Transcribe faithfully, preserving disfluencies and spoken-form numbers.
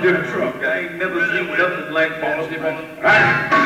them truck. I ain't never seen nothing like positive on it.